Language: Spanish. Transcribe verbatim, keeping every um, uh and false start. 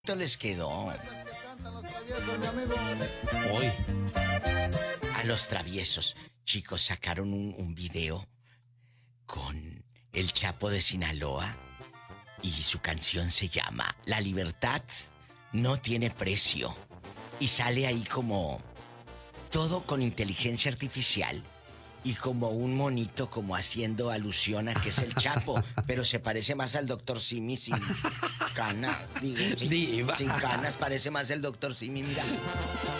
les quedó? Esas que cantan los traviesos, mi amigo. Hoy. A los traviesos. Chicos, sacaron un, un video con el Chapo de Sinaloa y su canción se llama La libertad no tiene precio. Y sale ahí como todo con inteligencia artificial y como un monito como haciendo alusión a que es el Chapo, pero se parece más al doctor Simi sin canas, digo, sin, sin canas, parece más el doctor Simi, mira.